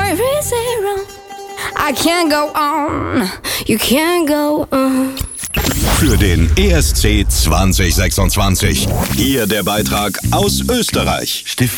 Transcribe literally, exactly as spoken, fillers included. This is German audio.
very zero. I can't go on, you can't go on. Für den E S C zwanzig sechsundzwanzig. Hier der Beitrag aus Österreich. Stift